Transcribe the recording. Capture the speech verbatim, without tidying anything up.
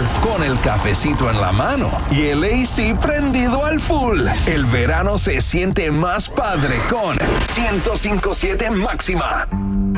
Resort con el cafecito en la mano y el A C prendido al full. El verano se siente más padre con ciento cinco punto siete Máxima.